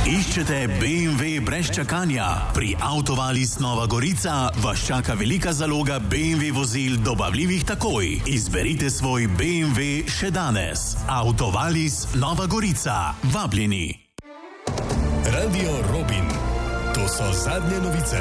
Iščete BMW brez čakanja? Pri Autovalis Nova Gorica vas čaka velika zaloga BMW vozil dobavljivih takoj. Izberite svoj BMW še danes. Autovalis Nova Gorica. Vabljeni. Radio Robin. To so zadnje novice.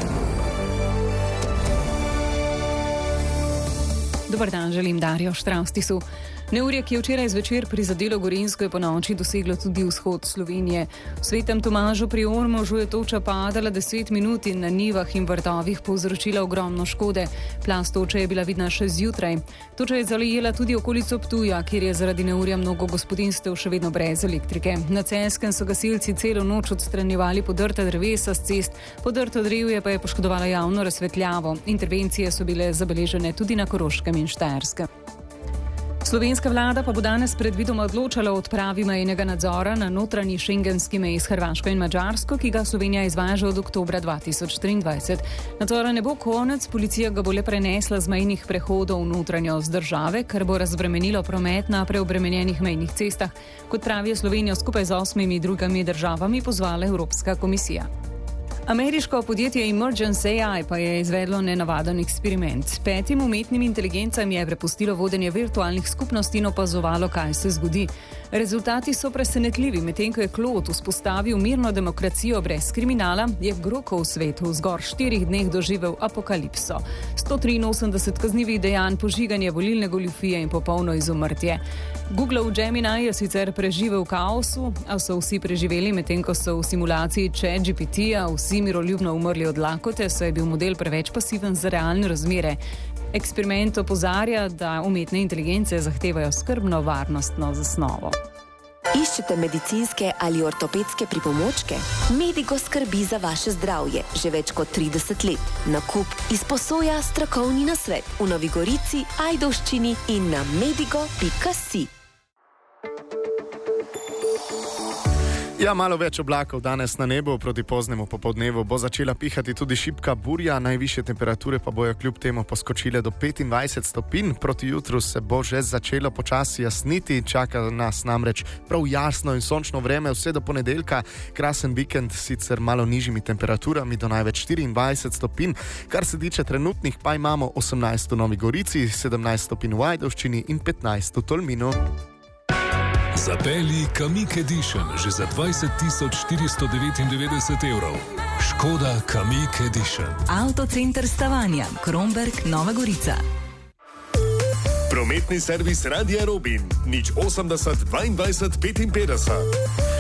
Dobar dan, želim Darjo Štraustisu. Neurje, ki je včeraj zvečer prizadelo Gorenjsko, je po noči doseglo tudi vzhod Slovenije. V Svetem Tomažu pri Ormožu je toča padala 10 minut in na njivah in vrtovih povzročila ogromno škode. Plast toče je bila vidna še zjutraj. Toča je zalejela tudi okolico Ptuja, kjer je zaradi neurja mnogo gospodinjstev še vedno brez elektrike. Na Celjskem so gasilci celo noč odstranjevali podrta drevesa s cest, podrto drevje pa je poškodovalo javno razsvetljavo. Intervencije so bile zabeležene tudi na Koroškem in Štajerskem. Slovenska vlada pa bo danes predvidoma odločala o odpravi mejnega nadzora na notranji šengenski meji s Hrvaško in Madžarsko, ki ga Slovenija izvaja od oktobra 2023. Nadzora ne bo konec, policija ga bo le prenesla z mejnih prehodov v notranjost države, kar bo razbremenilo promet na preobremenjenih mejnih cestah, kot pravi Slovenijo skupaj z 8 drugimi državami pozvala Evropska komisija. Ameriško podjetje Emergence AI pa je izvedlo nenavaden eksperiment. 5 umetnim inteligencam je prepustilo vodenje virtualnih skupnosti in opazovalo, kaj se zgodi. Rezultati so presenetljivi, medtem ko je Claude vzpostavil mirno demokracijo brez kriminala, je Grokov svet v zgor 4 dneh doživel apokalipso. 183 kaznivih dejanj, požiganje, volilne goljufije in popolno izumrtje. Googlov Gemini je sicer preživel v kaosu, a so vsi preživeli, medtem ko so v simulaciji ChatGPT-ja vsi miroljubno umrli od lakote, saj je bil model preveč pasiven za realne razmere. Eksperiment opozarja, da umetne inteligence zahtevajo skrbno varnostno zasnovo. Iščete medicinske ali ortopedske pripomočke? Medigo skrbi za vaše zdravje že več kot 30 let. Nakup izposoja strokovni nasvet v Novi Gorici, Ajdovščini in na medigo.si. Ja, malo več oblakov danes na nebu, proti poznemu popoldnevu bo začela pihati tudi šibka burja, najvišje temperature pa bojo kljub temu poskočile do 25 stopinj. Proti jutru se bo že začelo počasi jasniti, čaka nas namreč prav jasno in sončno vreme vse do ponedeljka. Krasen vikend sicer malo nižjimi temperaturami do največ 24 stopinj. Kar se tiče trenutnih, pa imamo 18 v Novi Gorici, 17 stopinj v Ajdovščini in 15 v Tolminu. Zapelji Kamiq Edition že za 20.499 evrov. Škoda Kamiq Edition. Avtocenter Stavanja, Kromberk, Nova Gorica. Prometni servis Radia Robin. 080 22 55.